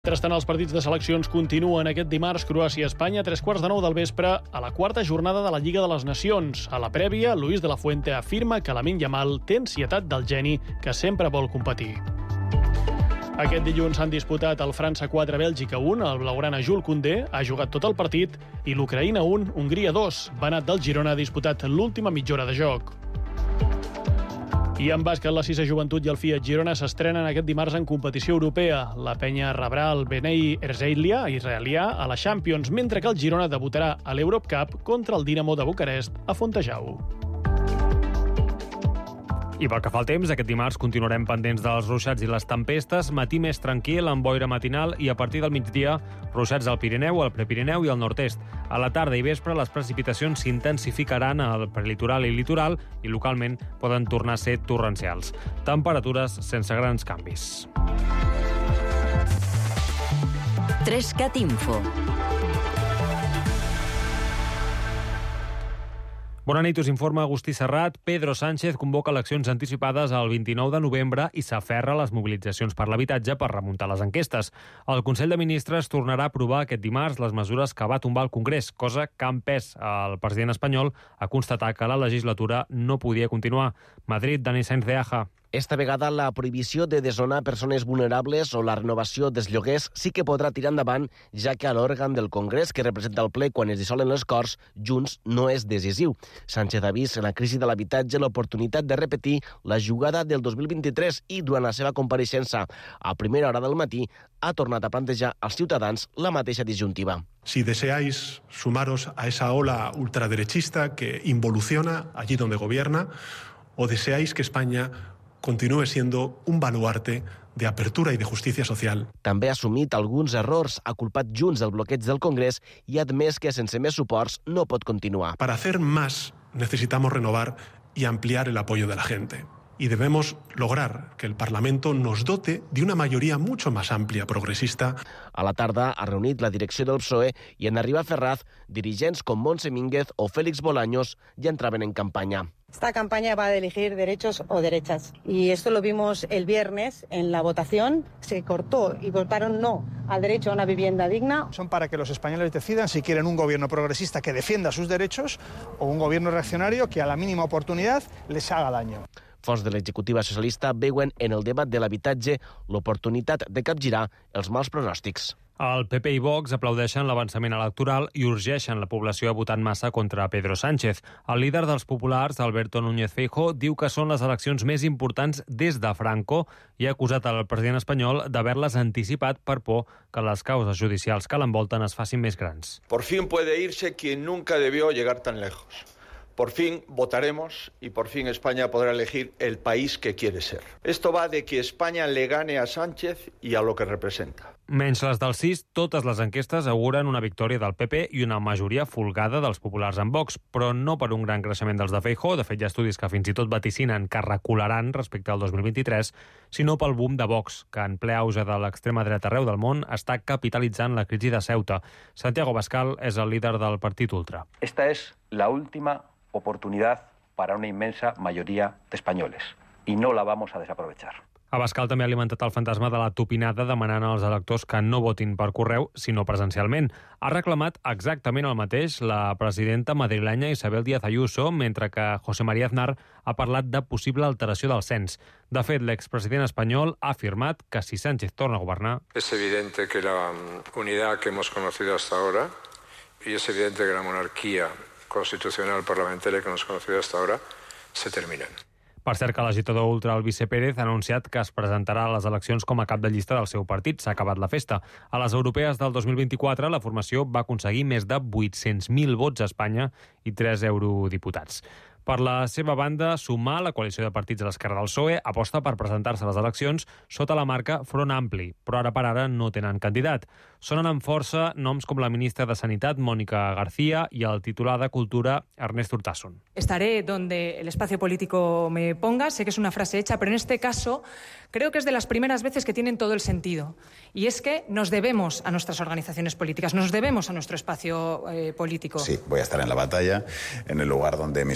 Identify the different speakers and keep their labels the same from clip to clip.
Speaker 1: Mentrestant, els partits de seleccions continuen aquest dimarts. Croàcia-Espanya, 3:15 del vespre, a la quarta jornada de la Lliga de les Nacions. A la prèvia, Luis de la Fuente afirma que Lamine Yamal té ansietat del geni que sempre vol competir. Aquest dilluns s'han disputat el França 4, Bèlgica 1, el blaugrana Jules Koundé ha jugat tot el partit i l'Ucraïna 1, Hongria 2. Benat del Girona ha disputat l'última mitja hora de joc. I en bàsquet, la Sisa Joventut i el Fiat Girona s'estrenen aquest dimarts en competició europea. La penya rebrà el Bnei Herzliya, israelià, a la Champions, mentre que el Girona debutarà a l'Europe Cup contra el Dinamo de Bucarest a Fontejau.
Speaker 2: I pel que fa al temps, aquest dimarts continuarem pendents dels ruixats i les tempestes, matí més tranquil, amb boira matinal, i a partir del migdia, ruixats al Pirineu, al Prepirineu i al nord-est. A la tarda i vespre, les precipitacions s'intensificaran al prelitoral i litoral i localment poden tornar a ser torrencials. Temperatures sense grans canvis.
Speaker 3: 3CAT Info.
Speaker 2: Bona nit, us informa Agustí Serrat. Pedro Sánchez convoca eleccions anticipades el 29 de novembre i s'aferra a les mobilitzacions per l'habitatge per remuntar les enquestes. El Consell de Ministres tornarà a aprovar aquest dimarts les mesures que va tombar el Congrés, cosa que ha empès el president espanyol a constatar que la legislatura no podia continuar. Madrid, Dani Sainz de Aja.
Speaker 4: Esta vegada la prohibició de desnonar persones vulnerables o la renovació dels lloguers sí que podrà tirar endavant, ja que a l'òrgan del Congrés que representa el ple quan es dissolen les Corts, Junts no és decisiu. Sánchez ha vist en la crisi de l'habitatge l'oportunitat de repetir la jugada del 2023 i durant la seva compareixença a primera hora del matí ha tornat a plantejar als ciutadans la mateixa disjuntiva.
Speaker 5: Si deseáis sumaros a esa ola ultraderechista que involuciona allí donde gobierna, o deseáis que España continúe siendo un baluarte de apertura y de justicia social.
Speaker 4: També ha assumit alguns errors, ha culpat Junts del bloqueig del Congrés i ha admès que sense més suports no pot continuar.
Speaker 5: Para hacer más necesitamos renovar y ampliar el apoyo de la gente. Y debemos lograr que el Parlamento nos dote de una mayoría mucho más amplia, progresista.
Speaker 4: A la tarda ha reunit la direcció del PSOE i en arribar a Ferraz, dirigents com Montse Mínguez o Félix Bolaños ja entraven en campanya.
Speaker 6: Esta campaña va a elegir derechos o derechas. Y esto lo vimos el viernes en la votación. Se cortó y votaron no al derecho a una vivienda digna.
Speaker 7: Son para que los españoles decidan si quieren un gobierno progresista que defienda sus derechos o un gobierno reaccionario que a la mínima oportunidad les haga daño.
Speaker 4: Fonts de l'executiva socialista veuen en el debat de l'habitatge l'oportunitat de capgirar els mals pronòstics.
Speaker 2: El PP i Vox aplaudeixen l'avançament electoral i urgeixen la població a votar en massa contra Pedro Sánchez. El líder dels populars, Alberto Núñez Feijóo, diu que són les eleccions més importants des de Franco i ha acusat el president espanyol d'haver-les anticipat per por que les causes judicials que l'envolten es facin més grans.
Speaker 8: Por fin puede irse quien nunca debió llegar tan lejos. Por fin votaremos y por fin España podrá elegir el país que quiere ser. Esto va de que España le gane a Sánchez y a lo que representa.
Speaker 2: Menys les del CIS, totes les enquestes auguren una victòria del PP i una majoria folgada dels populars en Vox, però no per un gran creixement dels de Feijóo, de fet hi ha estudis que fins i tot vaticinen que recularan respecte al 2023, sinó pel boom de Vox, que en ple auge de l'extrema dreta arreu del món està capitalitzant la crisi de Ceuta. Santiago Abascal és el líder del partit ultra.
Speaker 9: Esta es la última oportunidad para una inmensa mayoría de españoles y no la vamos a desaprovechar.
Speaker 2: Abascal també ha alimentat el fantasma de la tupinada demanant als electors que no votin per correu, sinó presencialment. Ha reclamat exactament el mateix la presidenta madrilenya Isabel Díaz Ayuso, mentre que José María Aznar ha parlat de possible alteració del cens. De fet, l'expresident espanyol ha afirmat que si Sánchez torna a governar...
Speaker 10: Es evidente que la unidad que hemos conocido hasta ahora y es evidente que la monarquía constitucional parlamentaria que hemos conocido hasta ahora se terminan.
Speaker 2: Per cert que l'agitador ultra Albice Pérez ha anunciat que es presentarà a les eleccions com a cap de llista del seu partit. S'ha acabat la festa. A les europees del 2024 la formació va aconseguir més de 800.000 vots a Espanya i 3 eurodiputats. Per la seva banda, Sumar, la coalició de partits de l'esquerra del PSOE, aposta per presentar-se a les eleccions sota la marca Front Ampli, però ara per ara no tenen candidat. Sonen amb força noms com la ministra de Sanitat, Mónica García, i el titular de Cultura, Ernest Urtasun.
Speaker 11: Estaré donde el espacio político me ponga. Sé que es una frase hecha, pero en este caso creo que es de las primeras veces que tienen todo el sentido. Y es que nos debemos a nuestras organizaciones políticas, nos debemos a nuestro espacio político.
Speaker 12: Sí, voy a estar en la batalla, en el lugar donde mis organizaciones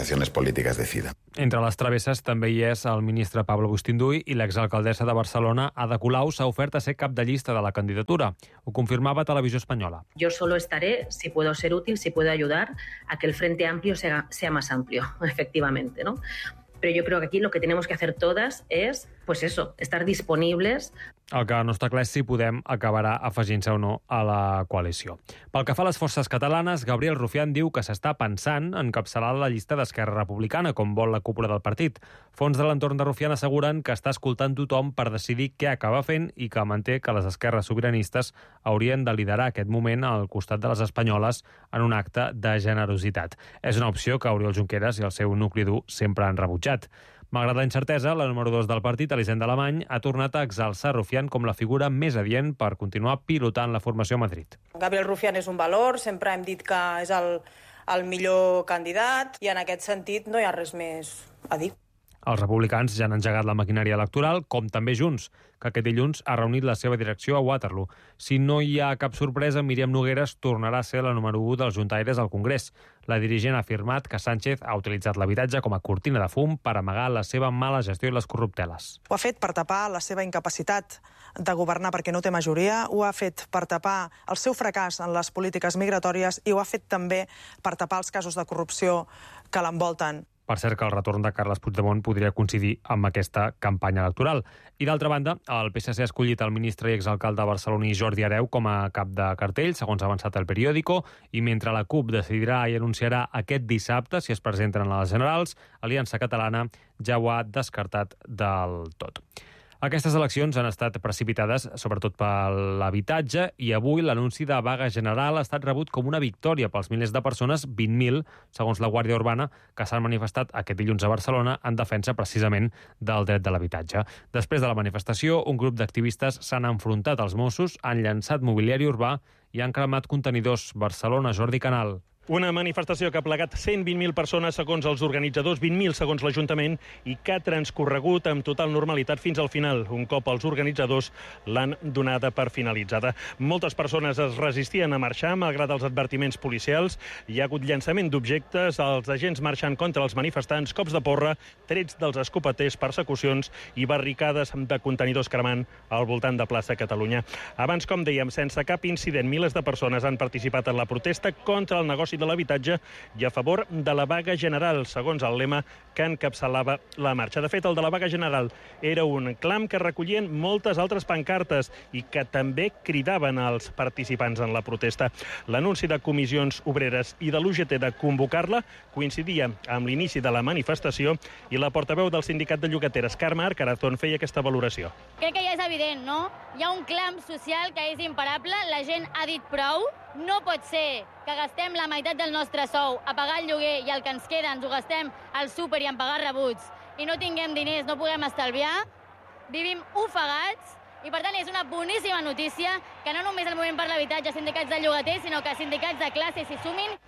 Speaker 12: organizaciones políticas decidan.
Speaker 2: Entre les travesses també hi és el ministre Pablo Bustinduy i l'exalcaldessa de Barcelona, Ada Colau, s'ha ofert a ser cap de llista de la candidatura. Ho confirmava Televisió Espanyola.
Speaker 13: Yo solo estaré si puedo ser útil, si puedo ayudar a que el Frente Amplio sea más amplio, efectivamente, ¿no? Pero yo creo que aquí lo que tenemos que hacer todas es, pues eso, estar disponibles.
Speaker 2: El que no està clar és si Podem acabarà afegint-se o no a la coalició. Pel que fa a les forces catalanes, Gabriel Rufián diu que s'està pensant en encapçalar la llista d'Esquerra Republicana, com vol la cúpula del partit. Fons de l'entorn de Rufián asseguren que està escoltant tothom per decidir què acaba fent i que manté que les esquerres sobiranistes haurien de liderar aquest moment al costat de les espanyoles en un acte de generositat. És una opció que Oriol Junqueras i el seu nucli dur sempre han rebutjat. Malgrat la incertesa, la número 2 del partit, Elisenda Alemany, ha tornat a exalçar Rufián com la figura més adient per continuar pilotant la formació a Madrid.
Speaker 14: Gabriel Rufián és un valor, sempre hem dit que és el millor candidat i en aquest sentit no hi ha res més a dir.
Speaker 2: Els republicans ja han engegat la maquinària electoral, com també Junts, que aquest dilluns ha reunit la seva direcció a Waterloo. Si no hi ha cap sorpresa, Míriam Nogueras tornarà a ser la número 1 dels juntaires al Congrés. La dirigent ha afirmat que Sánchez ha utilitzat l'habitatge com a cortina de fum per amagar la seva mala gestió i les corrupteles.
Speaker 14: Ho ha fet per tapar la seva incapacitat de governar perquè no té majoria, ho ha fet per tapar el seu fracàs en les polítiques migratòries i ho ha fet també per tapar els casos de corrupció que l'envolten.
Speaker 2: Per cert, que el retorn de Carles Puigdemont podria coincidir amb aquesta campanya electoral. I d'altra banda, el PSC ha escollit el ministre i exalcalde barceloní Jordi Hereu com a cap de cartell, segons ha avançat el Periódico, i mentre la CUP decidirà i anunciarà aquest dissabte si es presenten a les generals, Aliança Catalana ja ho ha descartat del tot. Aquestes eleccions han estat precipitades sobretot per l'habitatge i avui l'anunci de vaga general ha estat rebut com una victòria pels milers de persones, 20.000, segons la Guàrdia Urbana, que s'han manifestat aquest dilluns a Barcelona en defensa precisament del dret de l'habitatge. Després de la manifestació, un grup d'activistes s'han enfrontat als Mossos, han llançat mobiliari urbà i han cremat contenidors. Barcelona, Jordi Canal.
Speaker 15: Una manifestació que ha plegat 120.000 persones segons els organitzadors, 20.000 segons l'Ajuntament, i que ha transcorregut amb total normalitat fins al final, un cop els organitzadors l'han donada per finalitzada. Moltes persones es resistien a marxar, malgrat els advertiments policials. Hi ha hagut llançament d'objectes, els agents marxant contra els manifestants, cops de porra, trets dels escopeters, persecucions i barricades de contenidors cremant al voltant de plaça Catalunya. Abans, com dèiem, sense cap incident, milers de persones han participat en la protesta contra el negoci de l'habitatge i a favor de la vaga general, segons el lema que encapçalava la marxa. De fet, el de la vaga general era un clam que recollien moltes altres pancartes i que també cridaven als participants en la protesta. L'anunci de comissions obreres i de l'UGT de convocar-la coincidia amb l'inici de la manifestació i la portaveu del sindicat de llogateres, Carme Arcarazón, feia aquesta valoració.
Speaker 16: Crec que ja és evident, no? Hi ha un clam social que és imparable, la gent ha dit prou. No pot ser que gastem la meitat del nostre sou a pagar el lloguer i el que ens queda ens ho gastem al súper i en pagar rebuts i no tinguem diners, no puguem estalviar, vivim ofegats i per tant és una boníssima notícia que no només el moviment per l'habitatge, sindicats de llogaters, sinó que sindicats de classe s'hi sumin.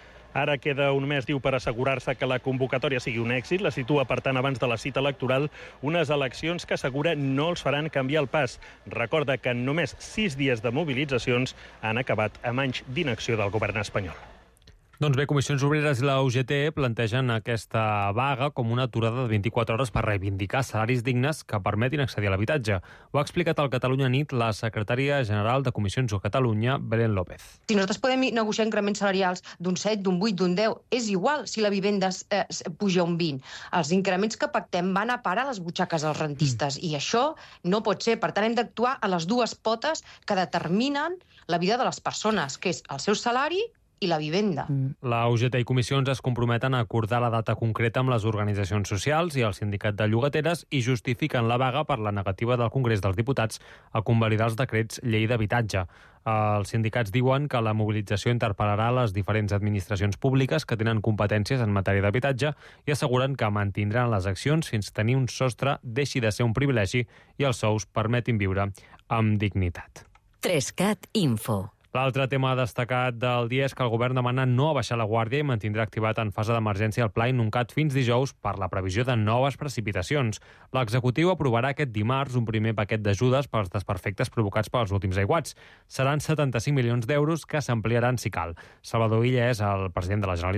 Speaker 15: Ara queda un mes, diu, per assegurar-se que la convocatòria sigui un èxit. La situa, per tant, abans de la cita electoral, unes eleccions que assegura no els faran canviar el pas. Recorda que en només 6 dies de mobilitzacions han acabat amb anys d'inacció del govern espanyol.
Speaker 2: Doncs bé, Comissions Obreres i la UGT plantegen aquesta vaga com una aturada de 24 hores per reivindicar salaris dignes que permetin accedir a l'habitatge. Ho ha explicat al Catalunya Nit la secretària general de Comissions a Catalunya, Belén López.
Speaker 17: Si nosaltres podem negociar increments salarials d'un 7, d'un 8, d'un 10, és igual si la vivenda puja un 20. Els increments que pactem van a parar les butxaques dels rentistes i això no pot ser. Per tant, hem d'actuar a les dues potes que determinen la vida de les persones, que és el seu salari i la vivenda.
Speaker 2: La UGT i Comissions es comprometen a acordar la data concreta amb les organitzacions socials i el sindicat de llogateres i justifiquen la vaga per la negativa del Congrés dels Diputats a convalidar els decrets llei d'habitatge. Els sindicats diuen que la mobilització interpel·larà les diferents administracions públiques que tenen competències en matèria d'habitatge i asseguren que mantindran les accions fins a tenir un sostre deixi de ser un privilegi i els sous permetin viure amb dignitat.
Speaker 3: 3CAT Info.
Speaker 2: L'altre tema destacat del dia és que el govern demana no abaixar la guàrdia i mantindrà activat en fase d'emergència el pla Inuncat fins dijous per la previsió de noves precipitacions. L'executiu aprovarà aquest dimarts un primer paquet d'ajudes pels desperfectes provocats pels últims aiguats. Seran 75 milions d'euros que s'ampliaran si cal. Salvador Illa és el president de la Generalitat.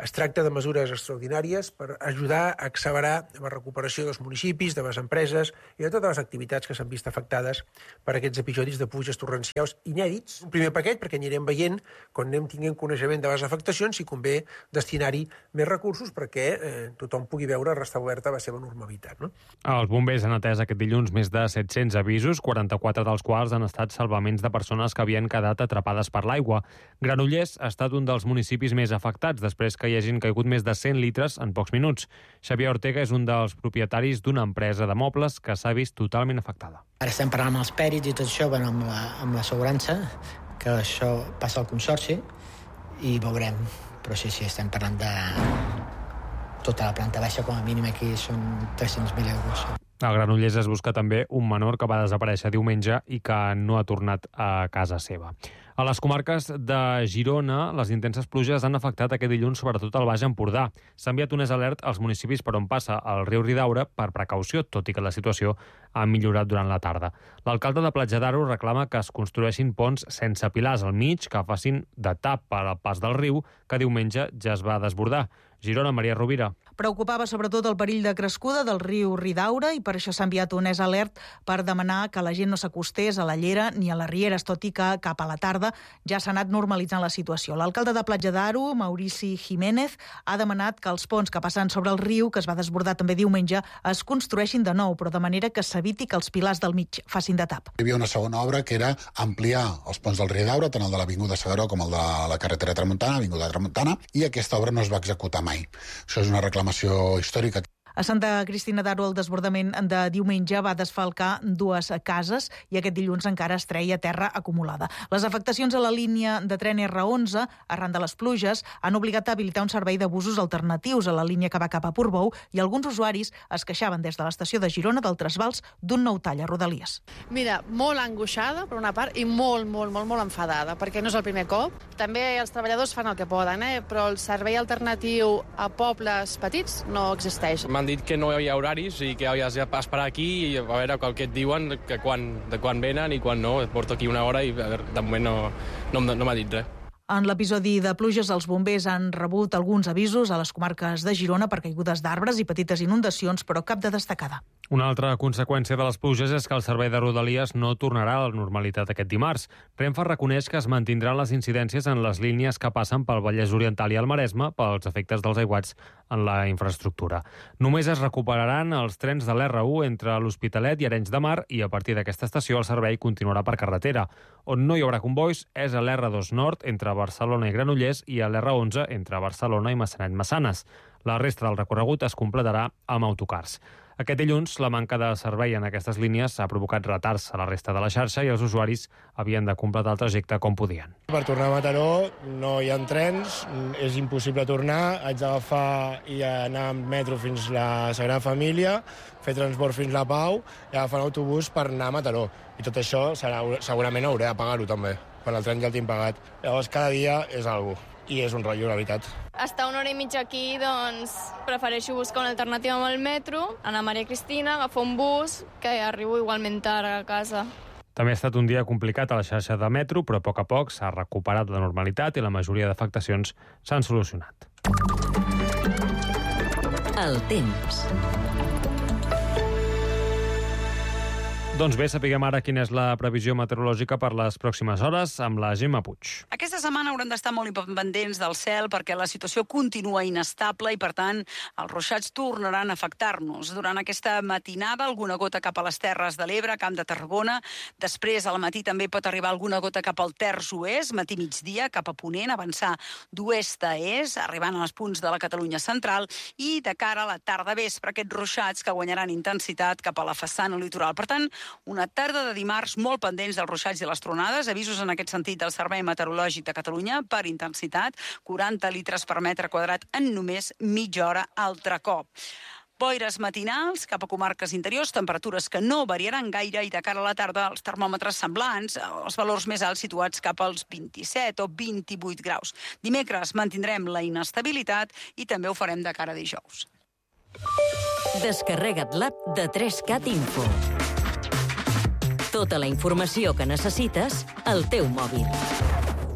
Speaker 12: Es tracta de mesures extraordinàries per ajudar a accelerar la recuperació dels municipis, de les empreses i de totes les activitats que s'han vist afectades per aquests episodis de pluges torrencials inèdits. Un primer paquet perquè anirem veient, quan anem tinguent coneixement de les afectacions, si convé destinar-hi més recursos perquè tothom pugui veure restablerta la seva normalitat. No?
Speaker 2: Els bombers han atès aquest dilluns més de 700 avisos, 44 dels quals han estat salvaments de persones que havien quedat atrapades per l'aigua. Granollers ha estat un dels municipis més afectats després que hi hagin caigut més de 100 litres en pocs minuts. Xavier Ortega és un dels propietaris d'una empresa de mobles que s'ha vist totalment afectada.
Speaker 18: Ara estem parlant amb els pèrits i tot això, amb l'assegurança, que això passa al consorci i veurem. Però sí, estem parlant de tota la planta baixa, com a mínim aquí són 300.000 euros.
Speaker 2: A Granollers es busca també un menor que va desaparèixer diumenge i que no ha tornat a casa seva. A les comarques de Girona, les intenses pluges han afectat aquest dilluns sobretot al Baix Empordà. S'ha enviat un alert als municipis per on passa el riu Ridaura per precaució, tot i que la situació ha millorat durant la tarda. L'alcalde de Platja d'Aro reclama que es construeixin ponts sense pilars al mig que facin de tap per al pas del riu, que diumenge ja es va desbordar. Girona, Maria Rovira.
Speaker 19: Preocupava sobretot el perill de crescuda del riu Ridaura i per això s'ha enviat un alert per demanar que la gent no s'acostés a la llera ni a les rieres, tot i que cap a la tarda ja s'ha anat normalitzant la situació. L'alcalde de Platja d'Aro, Maurici Jiménez, ha demanat que els ponts que passen sobre el riu, que es va desbordar també diumenge, es construeixin de nou, però de manera que s'eviti que els pilars del mig facin de tap.
Speaker 20: Hi havia una segona obra que era ampliar els ponts del Ridaura, tant el de l'Avinguda Segaró com el de la carretera Tramuntana, Avinguda Tramuntana, i aquesta obra no es va executar mai. Això és una reclamació històrica.
Speaker 19: A Santa Cristina d'Aro el desbordament de diumenge va desfalcar 2 cases i aquest dilluns encara es treia terra acumulada. Les afectacions a la línia de tren R11, arran de les pluges, han obligat a habilitar un servei de busos alternatius a la línia que va cap a Portbou i alguns usuaris es queixaven des de l'estació de Girona del trasbals d'un nou tall a Rodalies.
Speaker 21: Mira, molt angoixada per una part i molt enfadada, perquè no és el primer cop. També els treballadors fan el que poden, però el servei alternatiu a pobles petits no existeix.
Speaker 22: M'han dit que no hi ha horaris i que has d'esperar aquí i a veure el que et diuen, de quan venen i quan no. Porto aquí una hora i a veure, de moment no m'ha dit res.
Speaker 19: En l'episodi de pluges, els bombers han rebut alguns avisos a les comarques de Girona per caigudes d'arbres i petites inundacions, però cap de destacada.
Speaker 2: Una altra conseqüència de les pluges és que el servei de Rodalies no tornarà a la normalitat aquest dimarts. Renfe reconeix que es mantindran les incidències en les línies que passen pel Vallès Oriental i el Maresme pels efectes dels aiguats en la infraestructura. Només es recuperaran els trens de l'R1 entre l'Hospitalet i Arenys de Mar i a partir d'aquesta estació el servei continuarà per carretera. On no hi haurà convois és a l'R2 Nord entre Barcelona i Granollers i a l'R11 entre Barcelona i Massanet-Massanes. La resta del recorregut es completarà amb autocars. Aquest dilluns, la manca de servei en aquestes línies ha provocat retards a la resta de la xarxa i els usuaris havien de completar el trajecte com podien.
Speaker 23: Per tornar a Mataró no hi ha trens, és impossible tornar, haig d'agafar i anar amb metro fins a la Sagrada Família, fer transport fins a la Pau i agafar l'autobús per anar a Mataró. I tot això segurament hauré de pagar-ho també, quan el tren ja el tinc pagat. Llavors cada dia és alguna cosa. I és un rotllo, la veritat.
Speaker 24: Estar una hora i mitja aquí, doncs, prefereixo buscar una alternativa amb el metro, anar a Maria Cristina, agafar un bus, que arribo igualment tard a casa.
Speaker 2: També ha estat un dia complicat a la xarxa de metro, però a poc s'ha recuperat la normalitat i la majoria d'afectacions s'han solucionat.
Speaker 3: El temps.
Speaker 2: Doncs bé, sapiguem ara quina és la previsió meteorològica per les pròximes hores amb la Gemma Puig.
Speaker 25: Aquesta setmana haurem d'estar molt pendents del cel perquè la situació continua inestable i, per tant, els ruixats tornaran a afectar-nos. Durant aquesta matinada, alguna gota cap a les Terres de l'Ebre, Camp de Tarragona. Després, al matí, també pot arribar alguna gota cap al terç oest, matí-migdia, cap a ponent, avançar d'oest a est, arribant als punts de la Catalunya central, i de cara a la tarda vespre, aquests ruixats que guanyaran intensitat cap a la façana litoral. Per tant, una tarda de dimarts molt pendents dels ruixats i les tronades, avisos en aquest sentit del Servei Meteorològic de Catalunya per intensitat, 40 litres per metre quadrat en només mitja hora altre cop. Boires matinals cap a comarques interiors, temperatures que no variaran gaire i de cara a la tarda els termòmetres semblants, els valors més alts situats cap als 27 o 28 graus. Dimecres mantindrem la inestabilitat i també ho farem de cara a dijous.
Speaker 3: Descarrega't l'app de 3CAT Info. Tota la informació que necessites al teu mòbil.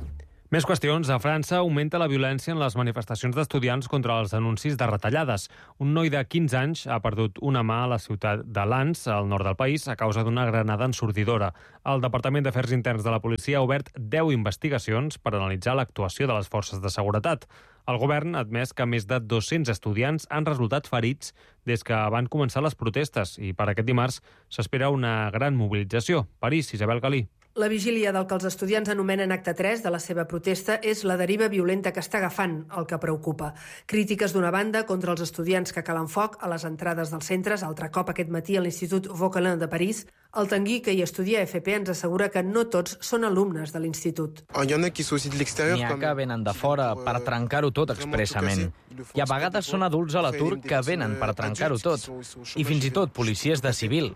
Speaker 2: Més qüestions. A França augmenta la violència en les manifestacions d'estudiants contra els anuncis de retallades. Un noi de 15 anys ha perdut una mà a la ciutat de Lens, al nord del país, a causa d'una granada ensordidora. El Departament d'Afers Interns de la policia ha obert 10 investigacions per analitzar l'actuació de les forces de seguretat. El govern ha admès que més de 200 estudiants han resultat ferits des que van començar les protestes i per aquest dimarts s'espera una gran mobilització. París, Isabel Galí.
Speaker 1: La vigília del que els estudiants anomenen acte 3 de la seva protesta és la deriva violenta que està agafant, el que preocupa. Crítiques d'una banda contra els estudiants que calen foc a les entrades dels centres, altre cop aquest matí a l'Institut Vauquelin de París. El tanguí que hi estudia a FP ens assegura que no tots són alumnes de l'institut.
Speaker 4: N'hi ha que venen de fora per trencar-ho tot expressament. I a vegades són adults a l'atur que venen per trencar-ho tot. I fins i tot policies de civil.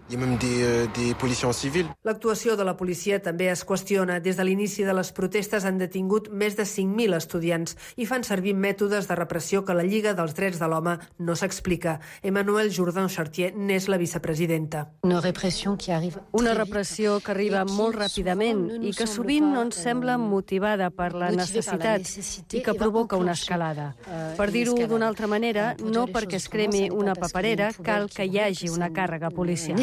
Speaker 1: L'actuació de la policia també es qüestiona. Des de l'inici de les protestes han detingut més de 5.000 estudiants i fan servir mètodes de repressió que la Lliga dels Drets de l'Home no s'explica. Emmanuelle Jourdan-Chartier n'és la vicepresidenta.
Speaker 5: Una repressió que arriba molt ràpidament i que sovint no ens sembla motivada per la necessitat i que provoca una escalada. Per dir-ho d'una altra manera, no perquè es cremi una paperera, cal que hi hagi una càrrega policial.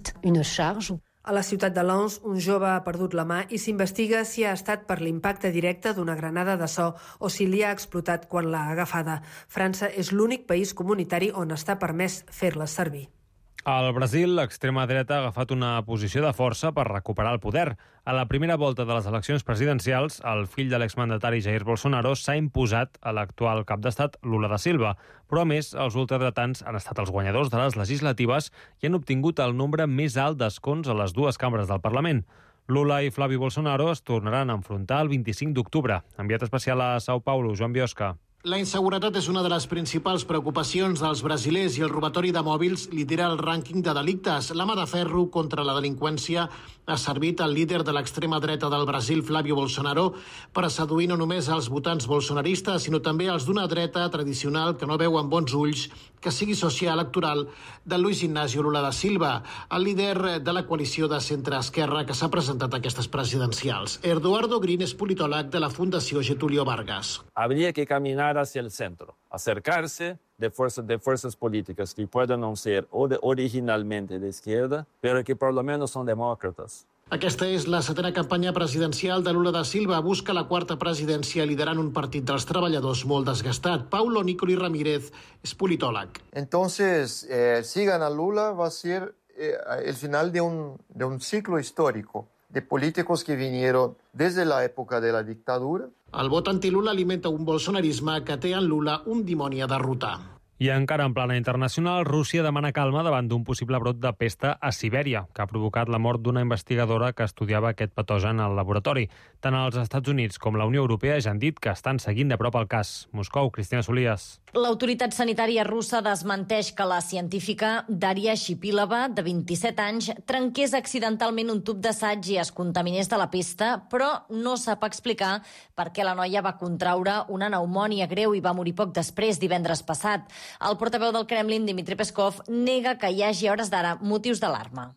Speaker 1: A la ciutat de Lens, un jove ha perdut la mà i s'investiga si ha estat per l'impacte directe d'una granada de so o si li ha explotat quan l'ha agafada. França és l'únic país comunitari on està permès fer-les servir.
Speaker 2: Al Brasil, l'extrema dreta ha agafat una posició de força per recuperar el poder. A la primera volta de les eleccions presidencials, el fill de l'exmandatari Jair Bolsonaro s'ha imposat a l'actual cap d'estat Lula da Silva. Però, a més, els ultradretans han estat els guanyadors de les legislatives i han obtingut el nombre més alt d'escons a les dues cambres del Parlament. Lula i Flavio Bolsonaro es tornaran a enfrontar el 25 d'octubre. Enviat especial a São Paulo, Joan Biosca.
Speaker 6: La inseguretat és una de les principals preocupacions dels brasilers i el robatori de mòbils lidera el rànquing de delictes. La mà de ferro contra la delinqüència ha servit al líder de l'extrema dreta del Brasil, Flavio Bolsonaro, per seduir no només els votants bolsonaristes, sinó també els d'una dreta tradicional que no veu amb bons ulls que sigui soci electoral de Luis Ignacio Lula da Silva, el líder de la coalició de centre-esquerra que s'ha presentat a aquestes presidencials. Eduardo Green és politòleg de la Fundació Getúlio Vargas.
Speaker 7: Habría que caminar hacia el centro, acercarse de fuerzas políticas que puedan no ser originalmente de izquierda, pero que por lo menos son demócratas.
Speaker 6: Aquesta és la setena campanya presidencial de Lula da Silva. Busca la quarta presidència liderant un partit dels treballadors molt desgastat. Paulo Nicoli Ramírez és politòleg.
Speaker 26: Entonces, si gana Lula, va a ser el final de un ciclo histórico de políticos que vinieron desde la época de la dictadura.
Speaker 6: El vot anti-Lula alimenta un bolsonarisme que té en Lula un dimoni a derrotar.
Speaker 2: I encara en plana internacional, Rússia demana calma davant d'un possible brot de pesta a Sibèria, que ha provocat la mort d'una investigadora que estudiava aquest patogen al laboratori. Tant els Estats Units com la Unió Europea ja han dit que estan seguint de prop el cas. Moscou, Cristina Solías.
Speaker 27: L'autoritat sanitària russa desmenteix que la científica Daria Shipilova, de 27 anys, trenqués accidentalment un tub d'assaig i es contaminés de la pesta, però no sap explicar per què la noia va contraure una pneumònia greu i va morir poc després, divendres passat. El portaveu del Kremlin, Dmitry Peskov, nega que hi hagi a hores d'ara motius d'alarma.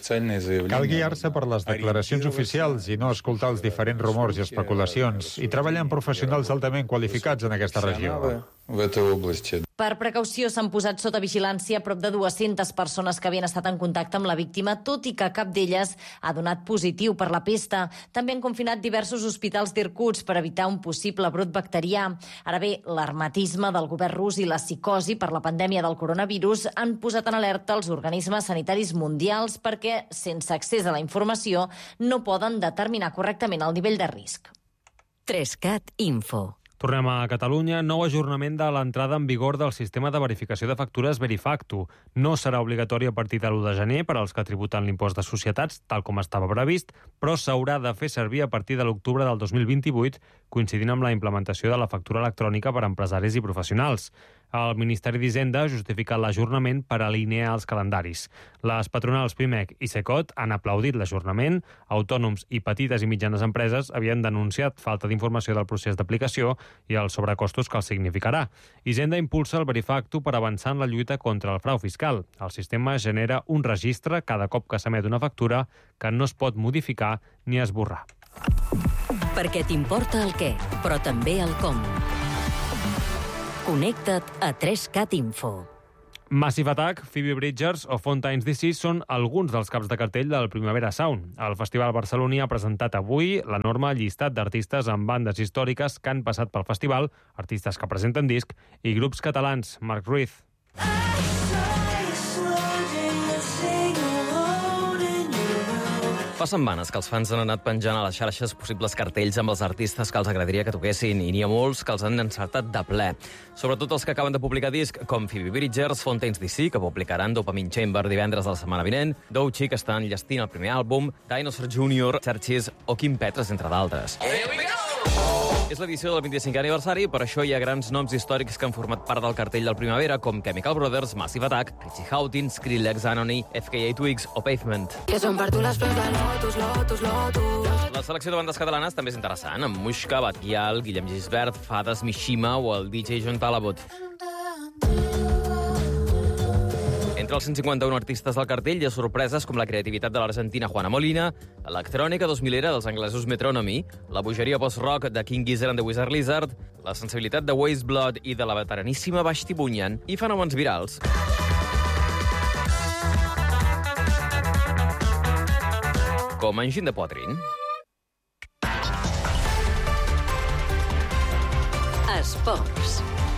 Speaker 28: Cal guiar-se per les declaracions oficials i no escoltar els diferents rumors i especulacions i treballar amb professionals altament qualificats en aquesta regió.
Speaker 27: Per precaució s'han posat sota vigilància prop de 200 persones que havien estat en contacte amb la víctima, tot i que cap d'elles ha donat positiu per la pesta. També han confinat diversos hospitals d'Irkutsk per evitar un possible brot bacterià. Ara bé, l'hermetisme del govern rus i la psicosi per la pandèmia del coronavirus han posat en alerta els organismes sanitaris mundials perquè, sense accés a la informació, no poden determinar correctament el nivell de risc.
Speaker 3: 3CAT Info.
Speaker 2: Tornem a Catalunya. Nou ajornament de l'entrada en vigor del sistema de verificació de factures Verifactu. No serà obligatori a partir de l'1 de gener per als que tributen l'impost de societats, tal com estava previst, però s'haurà de fer servir a partir de l'octubre del 2028, coincidint amb la implementació de la factura electrònica per a empresaris i professionals. El Ministeri d'Hisenda justifica l'ajornament per alinear els calendaris. Les patronals Pimec i Secot han aplaudit l'ajornament. Autònoms i petites i mitjanes empreses havien denunciat falta d'informació del procés d'aplicació i els sobrecostos que el significarà. Hisenda impulsa el Verifactu per avançar en la lluita contra el frau fiscal. El sistema genera un registre cada cop que s'emet una factura que no es pot modificar ni esborrar.
Speaker 3: Perquè t'importa el què, però també el com. Connecta't a 3CAT Info.
Speaker 2: Massive Attack, Phoebe Bridgers o Fontaines DC són alguns dels caps de cartell del Primavera Sound. El Festival Barceloní ha presentat avui l'enorme llistat d'artistes amb bandes històriques que han passat pel festival, artistes que presenten disc i grups catalans. Marc Ruiz.
Speaker 8: Fa setmanes que els fans han anat penjant a les xarxes possibles cartells amb els artistes que els agradaria que toquessin, i n'hi ha molts que els han encertat de ple. Sobretot els que acaben de publicar disc, com Phoebe Bridgers, Fontaines DC, que publicaran Dopamine Chamber divendres de la setmana vinent, Doechii, que està enllestint el primer àlbum, Dinosaur Jr., Churches o Kim Petras, entre d'altres. És l'edició del 25è aniversari, per això hi ha grans noms històrics que han format part del cartell del Primavera, com Chemical Brothers, Massive Attack, Richie Houghton, Skrillex, Anony, FKA Twigs o Pavement.
Speaker 9: Que són per tu les flors de Lotus, Lotus, Lotus.
Speaker 8: La selecció de bandes catalanes també és interessant, amb Mushka, Batguial, Guillem Gisbert, Fades, Mishima o el DJ John Talabot. Entre els 151 artistes del cartell hi ha sorpreses com la creativitat de l'argentina Juana Molina, l'electrònica 2000era dels anglesos Metronomy, la bogeria post-rock de King Gizzard and the Wizard Lizard, la sensibilitat de Waste Blood i de la veteraníssima Vashti Bunyan i fenòmens virals. Com Engine de Potrin.
Speaker 3: Esports.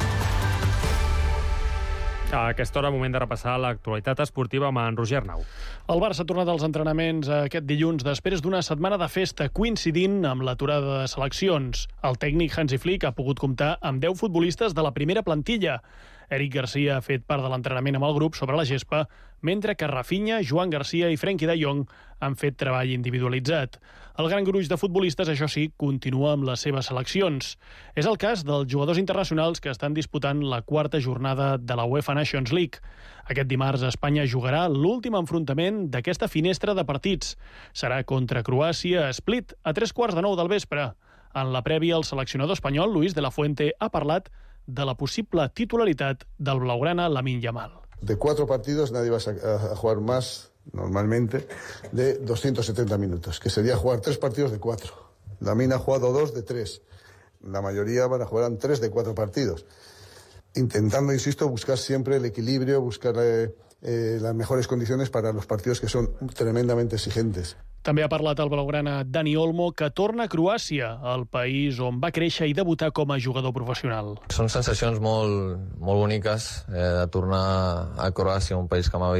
Speaker 2: A aquesta hora, moment de repassar l'actualitat esportiva amb en Roger Arnau.
Speaker 10: El Barça ha tornat als entrenaments aquest dilluns després d'una setmana de festa coincidint amb l'aturada de seleccions. El tècnic Hansi Flick ha pogut comptar amb 10 futbolistes de la primera plantilla. Eric Garcia ha fet part de l'entrenament amb el grup sobre la gespa, mentre que Rafinha, Joan Garcia i Frenkie de Jong han fet treball individualitzat. El gran gruix de futbolistes, això sí, continua amb les seves seleccions. És el cas dels jugadors internacionals que estan disputant la quarta jornada de la UEFA Nations League. Aquest dimarts Espanya jugarà l'últim enfrontament d'aquesta finestra de partits. Serà contra Croàcia a Split a 3:15 del vespre. En la prèvia, el seleccionador espanyol, Luis de la Fuente, ha parlat de la possible titularitat del blaugrana Lamine Yamal.
Speaker 11: De 4 partidos nadie va a jugar más, normalmente, de 270 minutos, que sería jugar 3 partidos de 4. Lamine ha jugado 2 de 3. La mayoría van a jugar 3 de 4 partidos. Intentando, insisto, buscar siempre el equilibrio, buscar las mejores condiciones para los partidos que son tremendamente exigentes.
Speaker 10: També ha parlat el blaugrana Dani Olmo, que torna a Croàcia, el país on va créixer i debutar com a jugador professional.
Speaker 13: Són sensacions molt boniques de tornar a Croàcia, un país que m'ha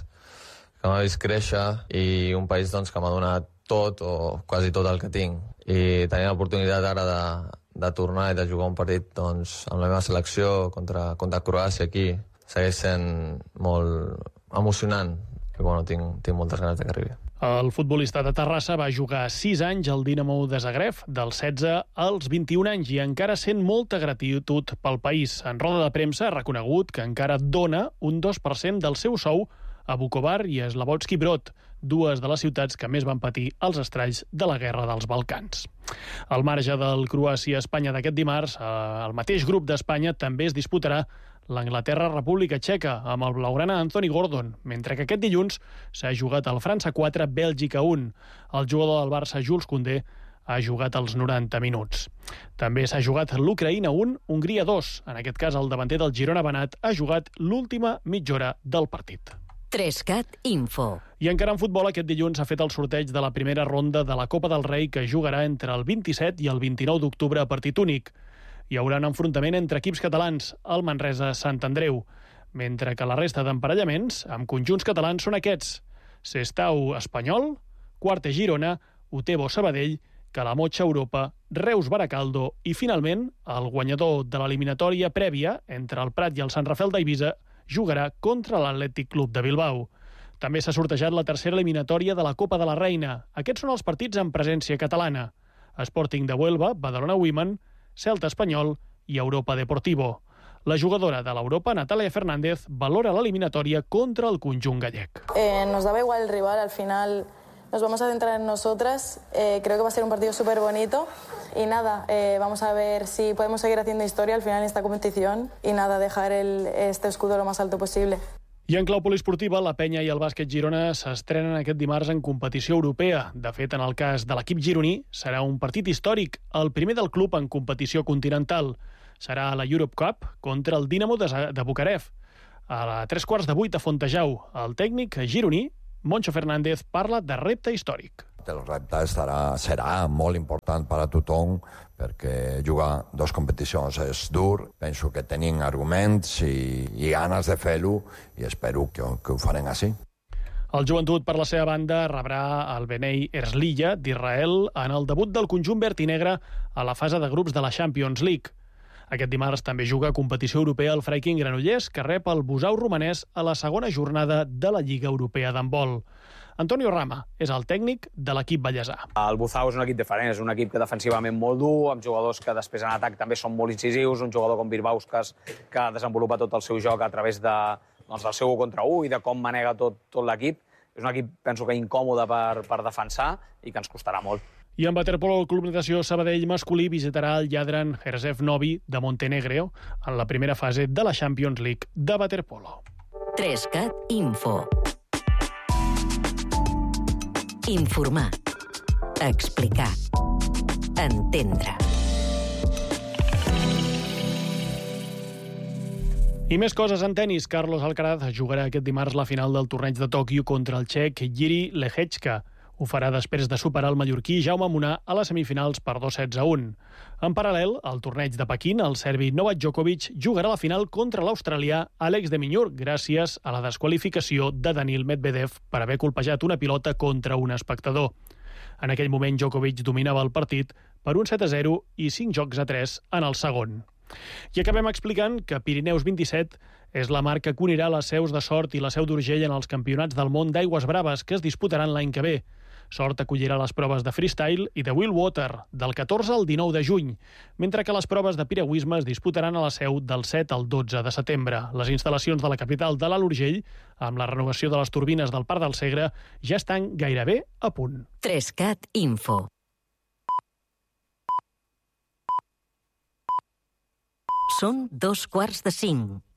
Speaker 13: vist créixer i un país doncs, que m'ha donat tot o quasi tot el que tinc. I tenir l'oportunitat ara de tornar i de jugar un partit doncs, amb la meva selecció contra Croàcia aquí segueix sent molt emocionant i bueno, tinc moltes ganes de que arribi.
Speaker 10: El futbolista de Terrassa va jugar 6 anys al Dinamo de Zagreb, dels 16 als 21 anys, i encara sent molta gratitud pel país. En roda de premsa ha reconegut que encara dona un 2% del seu sou a Vukovar i a Slavotski Brod, dues de les ciutats que més van patir els estralls de la Guerra dels Balcans. Al marge del Croàcia-Espanya d'aquest dimarts, el mateix grup d'Espanya també es disputarà l'Anglaterra-República Txeca amb el blaugrana Anthony Gordon, mentre que aquest dilluns s'ha jugat el França 4, Bèlgica 1. El jugador del Barça, Jules Koundé, ha jugat els 90 minuts. També s'ha jugat l'Ucraïna 1, Hongria 2. En aquest cas, el davanter del Girona Banat ha jugat l'última mitja hora del partit.
Speaker 3: 3CAT Info.
Speaker 10: I encara en futbol, aquest dilluns s'ha fet el sorteig de la primera ronda de la Copa del Rei, que jugarà entre el 27 i el 29 d'octubre a partit únic. Hi haurà un enfrontament entre equips catalans, el Manresa-Sant Andreu, mentre que la resta d'emparellaments amb conjunts catalans són aquests: Sestao Espanyol, Quarte Girona, Utebo Sabadell, Calamotxa Europa, Reus Baracaldo i, finalment, el guanyador de l'eliminatòria prèvia entre el Prat i el Sant Rafel d'Eivissa jugarà contra l'Atlètic Club de Bilbao. També s'ha sortejat la tercera eliminatòria de la Copa de la Reina. Aquests són els partits amb presència catalana: Sporting de Huelva, Badalona Women, Celta Espanyol i Europa Deportivo. La jugadora de l'Europa, Natalia Fernández, valora l'eliminatòria contra el conjunt gallec.
Speaker 14: Nos daba igual el rival, al final nos vamos a centrar en nosotras. Creo que va a ser un partido súper bonito y nada, vamos a ver si podemos seguir haciendo historia al final en esta competición y nada, dejar este escudo lo más alto posible.
Speaker 10: I en clau poliesportiva, la Penya i el bàsquet Girona s'estrenen aquest dimarts en competició europea. De fet, en el cas de l'equip gironí, serà un partit històric, el primer del club en competició continental. Serà a la Europe Cup contra el Dinamo de Bucarest. A 7:45 a Fontejau, el tècnic gironí, Moncho Fernández, parla de repte històric.
Speaker 12: El repte serà molt important per a tothom, perquè jugar dues competicions és dur. Penso que tenim arguments i ganes de fer-ho i espero que ho farem així.
Speaker 10: El Joventut, per la seva banda, rebrà el Bnei Herzliya d'Israel en el debut del conjunt verd i negre a la fase de grups de la Champions League. Aquest dimarts també juga a competició europea el Freiking Granollers, que rep el Busau romanès a la segona jornada de la Lliga Europea d'handbol. Antonio Rama és el tècnic de l'equip vallesà.
Speaker 15: El Buzau és un equip diferent, és un equip que defensivament molt dur, amb jugadors que després en atac també són molt incisius, un jugador com Birbauskas que desenvolupa tot el seu joc a través del seu 1 contra 1 i de com manega tot l'equip. És un equip, penso que incòmode per defensar i que ens costarà molt.
Speaker 10: I en waterpolo, el Club Natació Sabadell masculí visitarà el Jadran Herzev Novi de Montenegro en la primera fase de la Champions League de waterpolo.
Speaker 3: 3CAT Info. Informar. Explicar. Entendre.
Speaker 10: I més coses en tenis. Carlos Alcaraz jugarà aquest dimarts la final del torneig de Tòquio contra el txec Jiri Lehečka. Ho farà després de superar el mallorquí Jaume Munar a les semifinals per 2-7-1. En paral·lel, al torneig de Pequín, el serbi Novak Djokovic jugarà la final contra l'australià Alex de Minaur gràcies a la desqualificació de Daniil Medvedev per haver colpejat una pilota contra un espectador. En aquell moment, Djokovic dominava el partit per un 7-0 i 5-3 en el segon. I acabem explicant que Pirineus 27 és la marca que unirà les seus de Sort i la seu d'Urgell en els campionats del món d'aigües braves que es disputaran l'any que ve. Sort acollirà les proves de freestyle i de wheelwater del 14 al 19 de juny, mentre que les proves de piragüisme es disputaran a la seu del 7 al 12 de setembre. Les instal·lacions de la capital de l'Alt Urgell, amb la renovació de les turbines del Parc del Segre, ja estan gairebé a punt.
Speaker 3: 3CAT Info. Són 5:15.